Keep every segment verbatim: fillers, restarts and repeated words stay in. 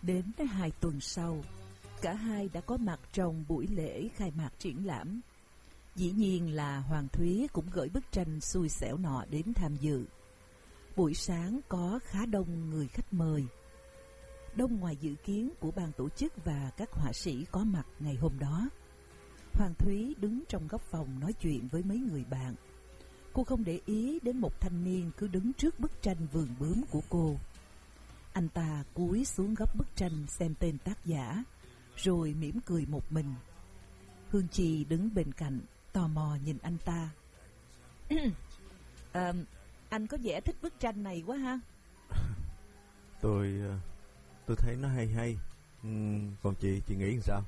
Đến hai tuần sau, cả hai đã có mặt trong buổi lễ khai mạc triển lãm. Dĩ nhiên là Hoàng Thúy cũng gửi bức tranh xui xẻo nọ đến tham dự. Buổi sáng có khá đông người khách mời, đông ngoài dự kiến của ban tổ chức và các họa sĩ có mặt ngày hôm đó. Hoàng Thúy đứng trong góc phòng nói chuyện với mấy người bạn. Cô không để ý đến một thanh niên cứ đứng trước bức tranh vườn bướm của cô. Anh ta cúi xuống gấp bức tranh xem tên tác giả, rồi mỉm cười một mình. Hương Trì đứng bên cạnh, tò mò nhìn anh ta. à, Anh có vẻ thích bức tranh này quá ha. Tôi tôi thấy nó hay hay. ừ, Còn chị, chị nghĩ sao?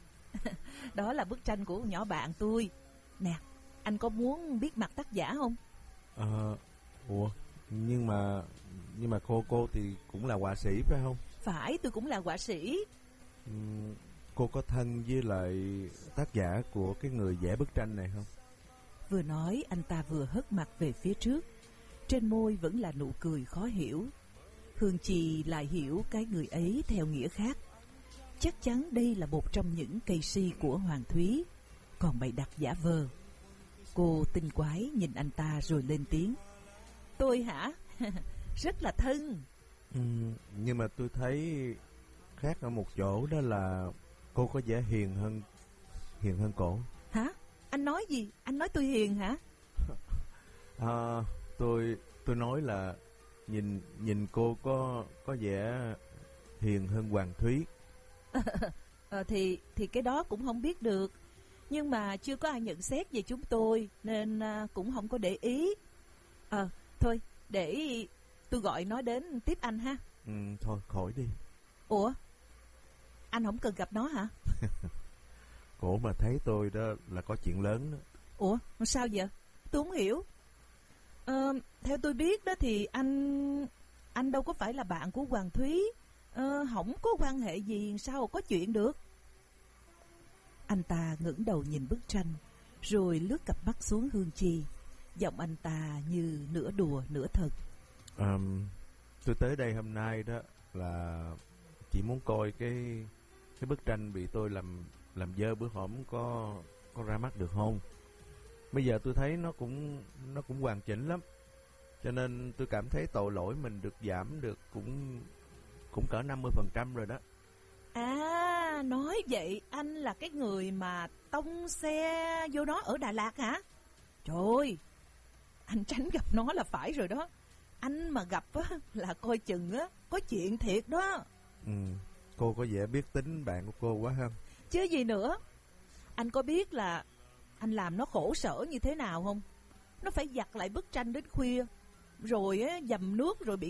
Đó là bức tranh của nhỏ bạn tôi. Nè, anh có muốn biết mặt tác giả không? Ờ, ủa, nhưng mà nhưng mà cô cô thì cũng là họa sĩ phải không? Phải, tôi cũng là họa sĩ. Ừ, cô có thân với lại tác giả của cái người vẽ bức tranh này không? Vừa nói, anh ta vừa hất mặt về phía trước. Trên môi vẫn là nụ cười khó hiểu. Hương Trì lại hiểu cái người ấy theo nghĩa khác. Chắc chắn đây là một trong những cây si của Hoàng Thúy, còn bày đặt giả vờ. Cô tinh quái nhìn anh ta rồi lên tiếng. Tôi hả? Rất là thân. Ừ, nhưng mà tôi thấy khác ở một chỗ, đó là cô có vẻ hiền hơn hiền hơn cổ. Hả? Anh nói gì? Anh nói tôi hiền hả? À, tôi tôi nói là nhìn nhìn cô có có vẻ hiền hơn Hoàng Thúy. ờ, thì thì cái đó cũng không biết được, nhưng mà chưa có ai nhận xét về chúng tôi nên à, cũng không có để ý. Ờ, thôi để tôi gọi nó đến tiếp anh ha. Ừ, thôi khỏi đi. Ủa, anh không cần gặp nó hả? Cổ mà thấy tôi đó là có chuyện lớn đó. Ủa, sao vậy? Tôi không hiểu. Ờ, theo tôi biết đó thì anh anh đâu có phải là bạn của Hoàng Thúy. Ờ, không có quan hệ gì, sao có chuyện được? Anh ta ngẩng đầu nhìn bức tranh, rồi lướt cặp mắt xuống Hương Trì. Giọng anh ta như nửa đùa nửa thật. À, tôi tới đây hôm nay đó là chỉ muốn coi cái cái bức tranh bị tôi làm làm dơ bữa hổm có có ra mắt được không? Bây giờ tôi thấy nó cũng nó cũng hoàn chỉnh lắm, cho nên tôi cảm thấy tội lỗi mình được giảm được cũng cũng cỡ năm mươi phần trăm rồi đó. À, nói vậy anh là cái người mà tông xe vô nó ở Đà Lạt hả? Trời ơi, anh tránh gặp nó là phải rồi đó. Anh mà gặp á là coi chừng á có chuyện thiệt đó. Ừ, cô có vẻ biết tính bạn của cô quá ha. Chứ gì nữa. Anh có biết là anh làm nó khổ sở như thế nào không? Nó phải giặt lại bức tranh đến khuya, rồi á dầm nước, rồi bị